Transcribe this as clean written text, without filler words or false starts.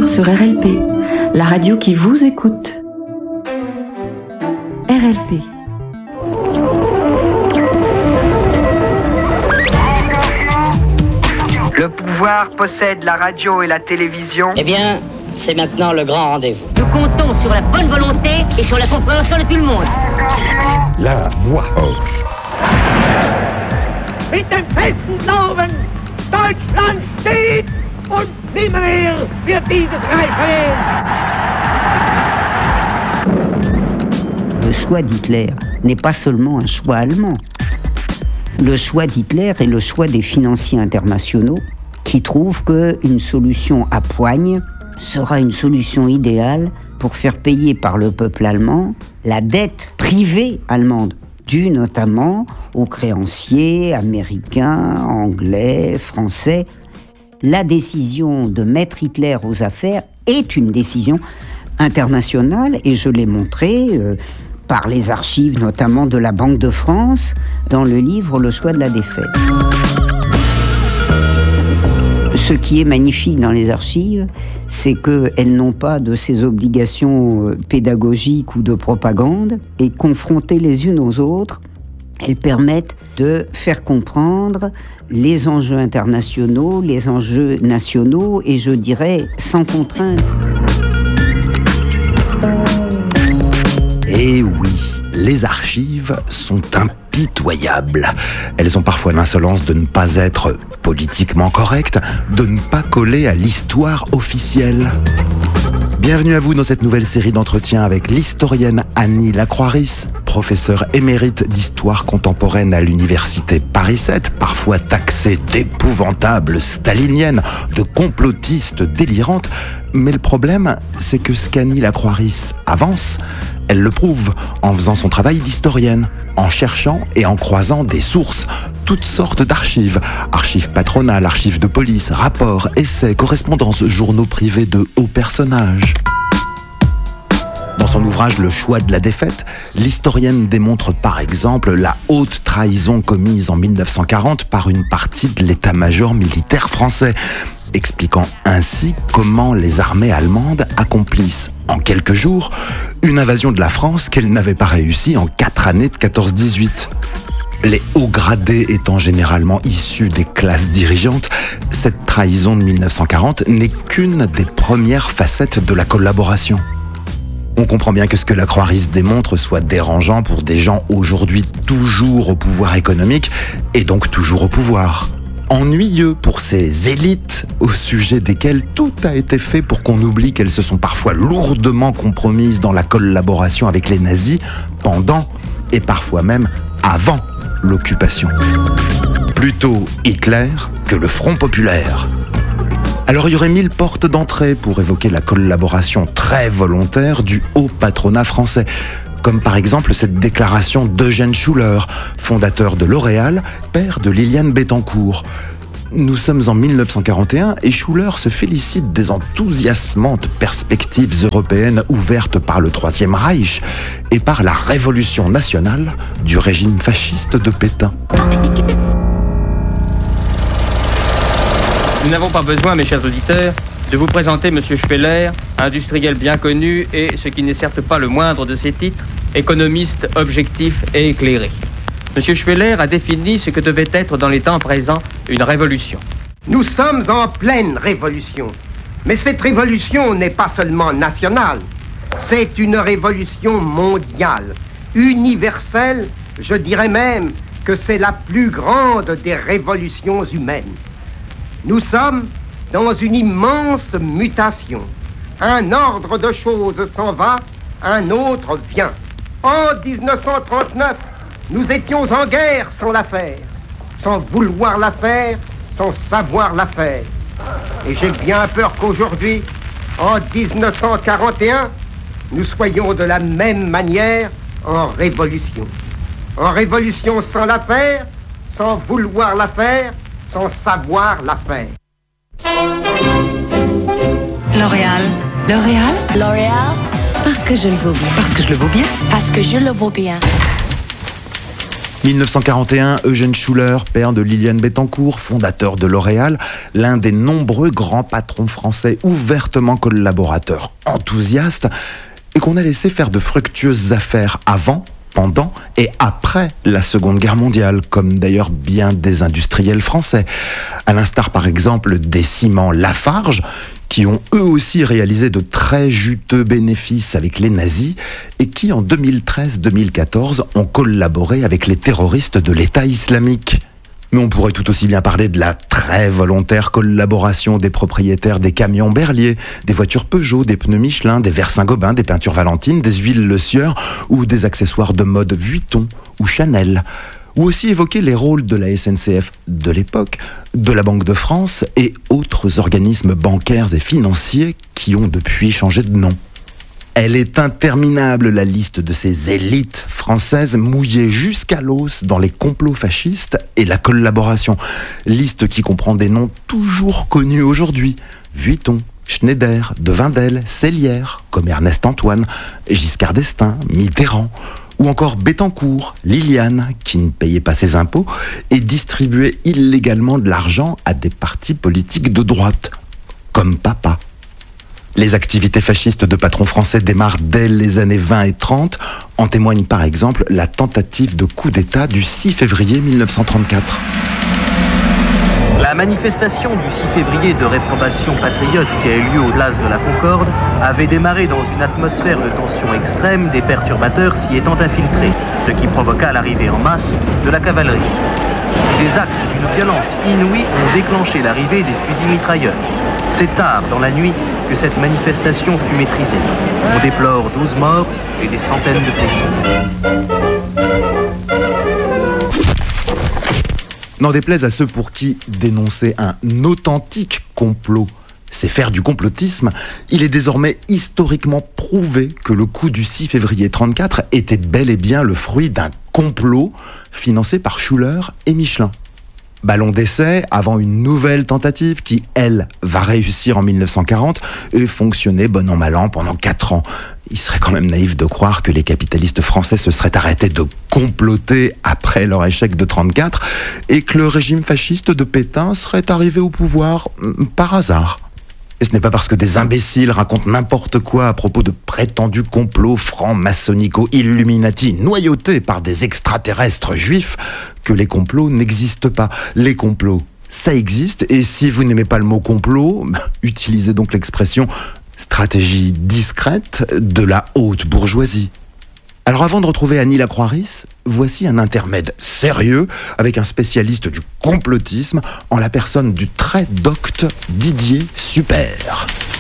20h sur RLP, la radio qui vous écoute. RLP. Le pouvoir possède la radio et la télévision. Eh bien, c'est maintenant le grand rendez-vous. Nous comptons sur la bonne volonté et sur la compréhension de tout le monde. La voix off. Mit dem festen Glauben, Deutschland steht und nimmermehr wird dieses Reich verlieren. Le choix d'Hitler n'est pas seulement un choix allemand. Le choix d'Hitler est le choix des financiers internationaux qui trouvent qu'une solution à poigne sera une solution idéale pour faire payer par le peuple allemand la dette privée allemande, due notamment aux créanciers américains, anglais, français. La décision de mettre Hitler aux affaires est une décision internationale et je l'ai montré par les archives notamment de la Banque de France dans le livre Le choix de la défaite. Ce qui est magnifique dans les archives, c'est qu'elles n'ont pas de ces obligations pédagogiques ou de propagande, et confrontées les unes aux autres, elles permettent de faire comprendre les enjeux internationaux, les enjeux nationaux, et je dirais sans contrainte. Et oui, les archives sont impitoyables. Elles ont parfois l'insolence de ne pas être politiquement correctes, de ne pas coller à l'histoire officielle. Bienvenue à vous dans cette nouvelle série d'entretiens avec l'historienne Annie Lacroix-Ris, professeure émérite d'histoire contemporaine à l'université Paris 7, parfois taxée d'épouvantable stalinienne, de complotiste délirante. Mais le problème, c'est que ce qu'Annie Lacroix-Ris avance, elle le prouve en faisant son travail d'historienne, en cherchant et en croisant des sources, toutes sortes d'archives, archives patronales, archives de police, rapports, essais, correspondances, journaux privés de hauts personnages. Dans son ouvrage Le choix de la défaite, l'historienne démontre par exemple la haute trahison commise en 1940 par une partie de l'état-major militaire français, expliquant ainsi comment les armées allemandes accomplissent en quelques jours une invasion de la France qu'elles n'avaient pas réussi en 4 années de 14-18. Les hauts gradés étant généralement issus des classes dirigeantes, cette trahison de 1940 n'est qu'une des premières facettes de la collaboration. On comprend bien que ce que Lacroix-Ris démontre soit dérangeant pour des gens aujourd'hui toujours au pouvoir économique et donc toujours au pouvoir. Ennuyeux pour ces élites au sujet desquelles tout a été fait pour qu'on oublie qu'elles se sont parfois lourdement compromises dans la collaboration avec les nazis pendant et parfois même avant l'occupation. Plutôt Hitler que le Front populaire. Alors il y aurait 1000 portes d'entrée pour évoquer la collaboration très volontaire du haut patronat français, comme par exemple cette déclaration d'Eugène Schuller, fondateur de L'Oréal, père de Liliane Bettencourt. Nous sommes en 1941 et Schuller se félicite des enthousiasmantes perspectives européennes ouvertes par le Troisième Reich et par la révolution nationale du régime fasciste de Pétain. Nous n'avons pas besoin, mes chers auditeurs, de vous présenter M. Schweller, industriel bien connu et, ce qui n'est certes pas le moindre de ses titres, économiste objectif et éclairé. M. Schweller a défini ce que devait être dans les temps présents une révolution. Nous sommes en pleine révolution. Mais cette révolution n'est pas seulement nationale. C'est une révolution mondiale, universelle. Je dirais même que c'est la plus grande des révolutions humaines. Nous sommes dans une immense mutation. Un ordre de choses s'en va, un autre vient. En 1939, nous étions en guerre sans la faire, sans vouloir la faire, sans savoir la faire. Et j'ai bien peur qu'aujourd'hui, en 1941, nous soyons de la même manière en révolution. En révolution sans la faire, sans vouloir la faire, sans savoir la faire. L'Oréal. L'Oréal. L'Oréal. Parce que je le vaux bien. Parce que je le vaux bien. Parce que je le vaux bien. 1941, Eugène Schuller, père de Liliane Bettencourt, fondateur de L'Oréal, l'un des nombreux grands patrons français ouvertement collaborateurs, enthousiastes, et qu'on a laissé faire de fructueuses affaires avant, pendant et après la Seconde Guerre mondiale, comme d'ailleurs bien des industriels français. À l'instar par exemple des ciments Lafarge, qui ont eux aussi réalisé de très juteux bénéfices avec les nazis et qui en 2013-2014 ont collaboré avec les terroristes de l'État islamique. Mais on pourrait tout aussi bien parler de la très volontaire collaboration des propriétaires des camions Berlier, des voitures Peugeot, des pneus Michelin, des verres Saint-Gobain, des peintures Valentine, des huiles Le Sieur ou des accessoires de mode Vuitton ou Chanel. Ou aussi évoquer les rôles de la SNCF de l'époque, de la Banque de France et autres organismes bancaires et financiers qui ont depuis changé de nom. Elle est interminable, la liste de ces élites françaises mouillées jusqu'à l'os dans les complots fascistes et la collaboration. Liste qui comprend des noms toujours connus aujourd'hui. Vuitton, Schneider, De Wendel, Sellière, comme Ernest Antoine, Giscard d'Estaing, Mitterrand, ou encore Bettencourt, Liliane, qui ne payait pas ses impôts et distribuait illégalement de l'argent à des partis politiques de droite, comme Papa. Les activités fascistes de patrons français démarrent dès les années 20 et 30. En témoigne par exemple la tentative de coup d'État du 6 février 1934. La manifestation du 6 février de réprobation patriote qui a eu lieu aux places de la Concorde avait démarré dans une atmosphère de tension extrême, des perturbateurs s'y étant infiltrés, ce qui provoqua l'arrivée en masse de la cavalerie. Des actes d'une violence inouïe ont déclenché l'arrivée des fusils mitrailleurs. C'est tard dans la nuit que cette manifestation fut maîtrisée. On déplore 12 morts et des centaines de blessés. N'en déplaise à ceux pour qui dénoncer un authentique complot, c'est faire du complotisme, il est désormais historiquement prouvé que le coup du 6 février 1934 était bel et bien le fruit d'un complot financé par Schuller et Michelin. Ballon d'essai avant une nouvelle tentative qui, elle, va réussir en 1940 et fonctionner bon an mal an pendant 4 ans. Il serait quand même naïf de croire que les capitalistes français se seraient arrêtés de comploter après leur échec de 1934 et que le régime fasciste de Pétain serait arrivé au pouvoir par hasard. Et ce n'est pas parce que des imbéciles racontent n'importe quoi à propos de prétendus complots francs-maçonnico-illuminati noyautés par des extraterrestres juifs que les complots n'existent pas. Les complots, ça existe, et si vous n'aimez pas le mot complot, utilisez donc l'expression stratégie discrète de la haute bourgeoisie. Alors avant de retrouver Annie Lacroix-Ris, voici un intermède sérieux avec un spécialiste du complotisme en la personne du très docte Didier Super.